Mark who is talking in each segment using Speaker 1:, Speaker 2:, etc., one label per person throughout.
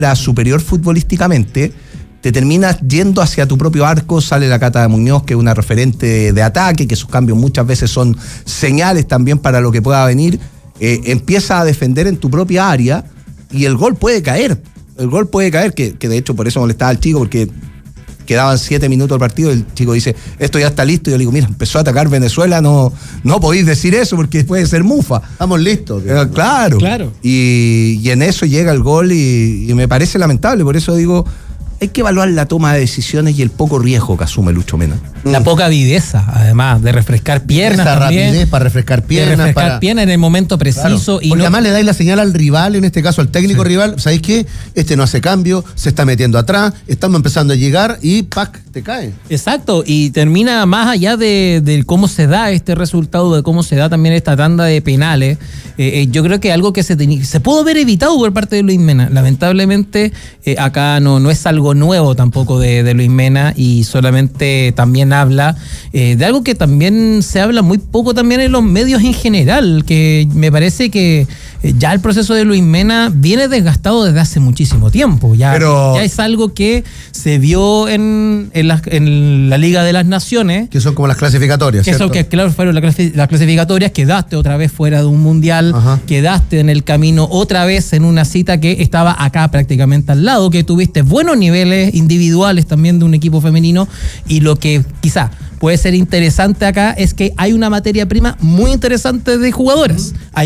Speaker 1: superior futbolísticamente, te terminas yendo hacia tu propio arco. Sale la Cata de Muñoz, que es una referente de ataque, que sus cambios muchas veces son señales también para lo que pueda venir. Empieza a defender en tu propia área y el gol puede caer. Que de hecho por eso molestaba al chico, porque quedaban 7 minutos del partido y el chico dice, esto ya está listo. Y yo le digo, mira, empezó a atacar Venezuela, no podéis decir eso porque puede ser mufa.
Speaker 2: Estamos listos.
Speaker 1: Claro. Y en eso llega el gol y me parece lamentable. Por eso digo, hay que evaluar la toma de decisiones y el poco riesgo que asume Lucho Mena.
Speaker 3: La poca viveza, además, de refrescar piernas
Speaker 2: esa
Speaker 3: también.
Speaker 2: Rapidez para refrescar piernas.
Speaker 3: Piernas en el momento preciso.
Speaker 2: Claro,
Speaker 3: y
Speaker 2: porque además le dais la señal al rival, en este caso al técnico rival, ¿sabéis qué? Este no hace cambio, se está metiendo atrás, estamos empezando a llegar y ¡pac! Te cae.
Speaker 3: Exacto, y termina más allá de cómo se da este resultado, de cómo se da también esta tanda de penales. Yo creo que algo que se pudo haber evitado por parte de Luis Mena. Lamentablemente, acá no es algo nuevo tampoco de Luis Mena, y solamente también habla de algo que también se habla muy poco también en los medios en general, que me parece que ya el proceso de Luis Mena viene desgastado desde hace muchísimo tiempo. Ya es algo que se vio en la Liga de las Naciones.
Speaker 2: Que son como las clasificatorias, ¿cierto?
Speaker 3: Eso que claro fueron las clasificatorias, quedaste otra vez fuera de un mundial, quedaste en el camino otra vez en una cita que estaba acá prácticamente al lado, que tuviste buenos niveles individuales también de un equipo femenino, y lo que quizá puede ser interesante acá es que hay una materia prima muy interesante de jugadoras. Hay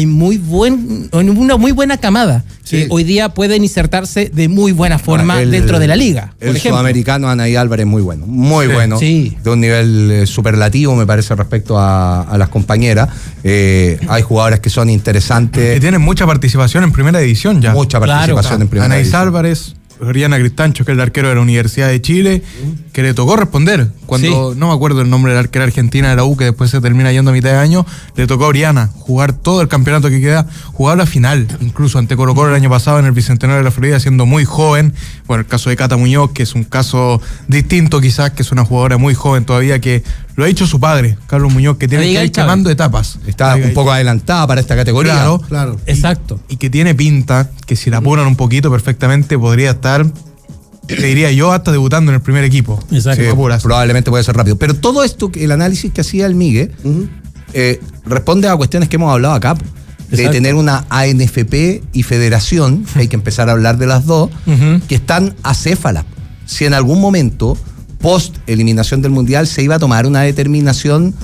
Speaker 3: una muy buena camada que hoy día pueden insertarse de muy buena forma dentro de la liga.
Speaker 1: El sudamericano Anaí Álvarez muy bueno, de un nivel superlativo me parece respecto a las compañeras. Hay jugadoras que son interesantes.
Speaker 4: Que tienen mucha participación en primera división ya.
Speaker 1: Mucha participación en primera división.
Speaker 4: Anaí Álvarez, Rihanna Cristancho, que es el arquero de la Universidad de Chile, que le tocó responder cuando, no me acuerdo el nombre de la arquera argentina de la U, que después se termina yendo a mitad de año, le tocó a Oriana jugar todo el campeonato que queda, jugar la final, incluso ante Colo-Colo el año pasado en el Bicentenario de la Florida, siendo muy joven. Bueno, el caso de Cata Muñoz, que es un caso distinto quizás, que es una jugadora muy joven todavía, que lo ha dicho su padre, Carlos Muñoz, que tiene que ir quemando etapas.
Speaker 1: Está un poco adelantada para esta categoría.
Speaker 2: Claro.
Speaker 3: Exacto.
Speaker 4: Y que tiene pinta, que si la apuran un poquito perfectamente podría estar, te diría yo, hasta debutando en el primer equipo.
Speaker 3: Exacto.
Speaker 1: Sí, probablemente puede ser rápido. Pero todo esto, el análisis que hacía el Migue, responde a cuestiones que hemos hablado acá. De tener una ANFP y federación, hay que empezar a hablar de las dos, que están acéfalas. Si en algún momento, post eliminación del Mundial, se iba a tomar una determinación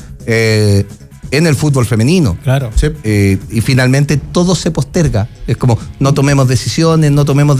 Speaker 1: en el fútbol femenino.
Speaker 3: Claro.
Speaker 1: ¿Sí? Y finalmente todo se posterga. Es como, no tomemos decisiones,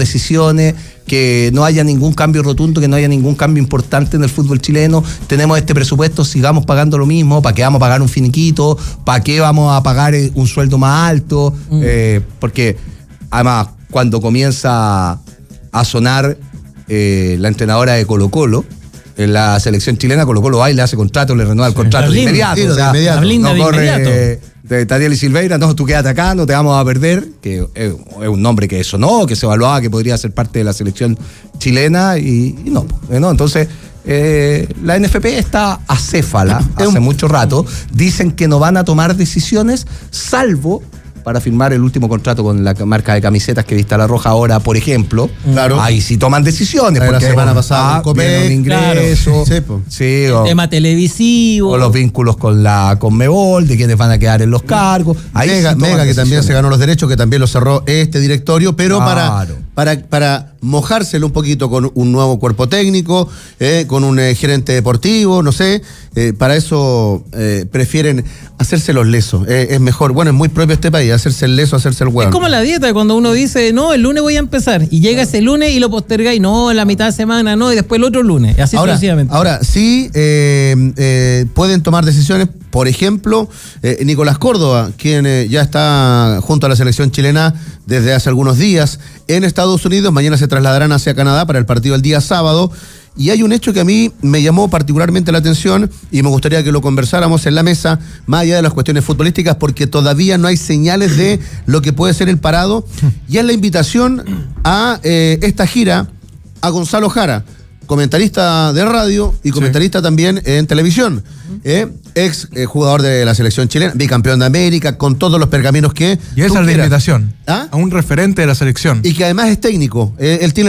Speaker 1: que no haya ningún cambio rotundo, que no haya ningún cambio importante en el fútbol chileno. Tenemos este presupuesto, sigamos pagando lo mismo. ¿Para qué vamos a pagar un finiquito? ¿Para qué vamos a pagar un sueldo más alto? Porque además, cuando comienza a sonar la entrenadora de Colo-Colo, en la selección chilena, Colo-Colo va y le hace contrato, le renueva el contrato de inmediato. No corre de Tatiana Silveira, no, tú quédate acá, no te vamos a perder, que es un nombre que sonó, que se evaluaba que podría ser parte de la selección chilena, y no. Entonces, la NFP está acéfala hace mucho rato. Dicen que no van a tomar decisiones, salvo para firmar el último contrato con la marca de camisetas que vista La Roja ahora, por ejemplo.
Speaker 2: Claro.
Speaker 1: Ahí sí toman decisiones. Porque
Speaker 2: la semana pasada
Speaker 1: viene un ingreso.
Speaker 3: Claro. El tema televisivo.
Speaker 1: O los vínculos con la Conmebol, de quienes van a quedar en los cargos. Ahí
Speaker 2: Mega, que también se ganó los derechos, que también lo cerró este directorio, pero para mojárselo un poquito con un nuevo cuerpo técnico, con un gerente deportivo, no sé, para eso prefieren hacerse los lesos. Es mejor, es muy propio este país, hacerse el leso, hacerse el huevo.
Speaker 3: Es como la dieta, cuando uno dice, no, el lunes voy a empezar, y llega ese lunes y lo posterga, y no, en la mitad de semana, no, y después el otro lunes, y así sucesivamente.
Speaker 2: Ahora, sí pueden tomar decisiones, por ejemplo, Nicolás Córdoba, quien ya está junto a la selección chilena desde hace algunos días en Estados Unidos, mañana se trasladarán hacia Canadá para el partido el día sábado. Y hay un hecho que a mí me llamó particularmente la atención y me gustaría que lo conversáramos en la mesa, más allá de las cuestiones futbolísticas, porque todavía no hay señales de lo que puede ser el parado. Y es la invitación a esta gira a Gonzalo Jara, comentarista de radio y comentarista también en televisión. ex jugador de la selección chilena, bicampeón de América, con todos los pergaminos que
Speaker 4: Y esa
Speaker 2: tú
Speaker 4: es la
Speaker 2: quieras.
Speaker 4: invitación
Speaker 2: ¿Ah?
Speaker 4: a un referente de la selección.
Speaker 2: Y que además es técnico. Él tiene